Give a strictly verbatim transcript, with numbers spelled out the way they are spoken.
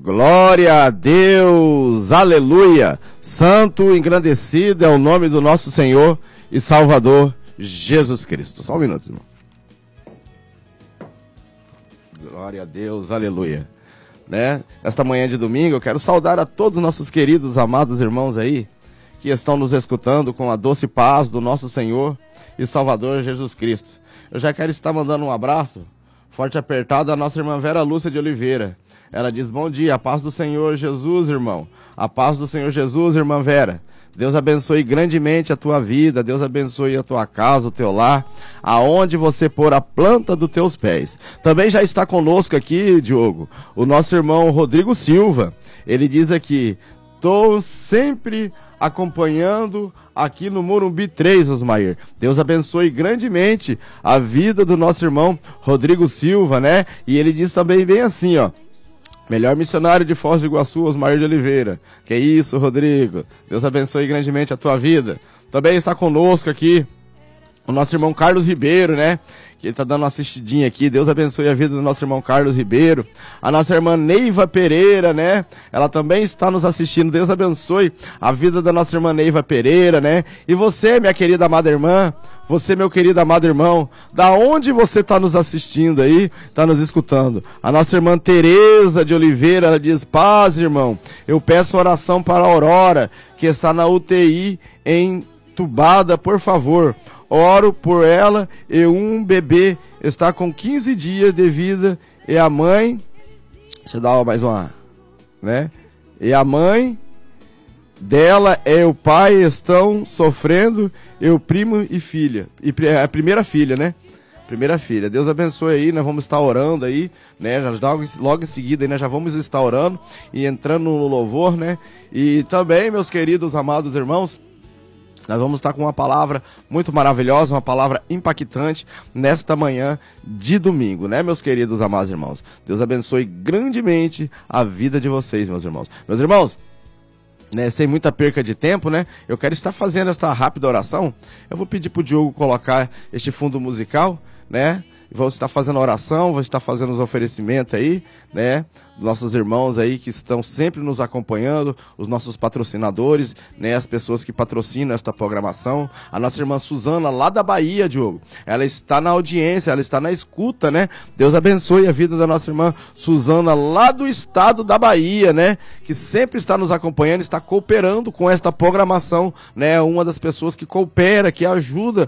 Glória a Deus, aleluia, santo, engrandecido é o nome do nosso Senhor e Salvador Jesus Cristo. Só um minuto, irmão. Glória a Deus, aleluia. Né? Nesta manhã de domingo eu quero saudar a todos os nossos queridos, amados irmãos aí, que estão nos escutando com a doce paz do nosso Senhor e Salvador Jesus Cristo. Eu já quero estar mandando um abraço forte e apertado à nossa irmã Vera Lúcia de Oliveira. Ela diz: bom dia, a paz do Senhor Jesus, irmão. A paz do Senhor Jesus, irmã Vera. Deus abençoe grandemente a tua vida, Deus abençoe a tua casa, o teu lar, aonde você pôr a planta dos teus pés. Também já está conosco aqui, Diogo, o nosso irmão Rodrigo Silva. Ele diz aqui: estou sempre acompanhando aqui no Morumbi três, Osmair. Deus abençoe grandemente a vida do nosso irmão Rodrigo Silva, né? E ele diz também bem assim, ó: melhor missionário de Foz do Iguaçu, Osmair de Oliveira. Que isso, Rodrigo. Deus abençoe grandemente a tua vida. Também está conosco aqui o nosso irmão Carlos Ribeiro, né? Que ele está dando uma assistidinha aqui. Deus abençoe a vida do nosso irmão Carlos Ribeiro. A nossa irmã Neiva Pereira, né? Ela também está nos assistindo. Deus abençoe a vida da nossa irmã Neiva Pereira, né? E você, minha querida amada irmã, você, meu querido amado irmão, da onde você está nos assistindo aí, está nos escutando? A nossa irmã Tereza de Oliveira, ela diz: paz, irmão, eu peço oração para a Aurora, que está na U T I entubada, por favor. Oro por ela e um bebê está com quinze dias de vida e a mãe, deixa eu dar mais uma, né? E a mãe dela e o pai estão sofrendo, e o primo e filha, e a primeira filha, né? Primeira filha. Deus abençoe aí, nós vamos estar orando aí, né? Logo, logo em seguida, né? Já vamos estar orando e entrando no louvor, né? E também, meus queridos, amados irmãos, nós vamos estar com uma palavra muito maravilhosa, uma palavra impactante nesta manhã de domingo, né, meus queridos amados irmãos? Deus abençoe grandemente a vida de vocês, meus irmãos. Meus irmãos, né, sem muita perca de tempo, né, eu quero estar fazendo esta rápida oração. Eu vou pedir para o Diogo colocar este fundo musical, né? Vou estar fazendo a oração, vou estar fazendo os oferecimentos aí, né? Nossos irmãos aí que estão sempre nos acompanhando, os nossos patrocinadores, né? As pessoas que patrocinam esta programação. A nossa irmã Suzana, lá da Bahia, Diogo. Ela está na audiência, ela está na escuta, né? Deus abençoe a vida da nossa irmã Suzana, lá do estado da Bahia, né? Que sempre está nos acompanhando, está cooperando com esta programação, né? Uma das pessoas que coopera, que ajuda